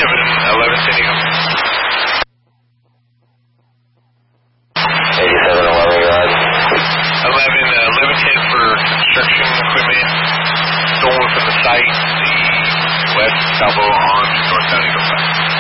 11 San Diego. 8711, you're on. 1110 for construction equipment. Stolen from the site, the west Salvo on North San Diego side.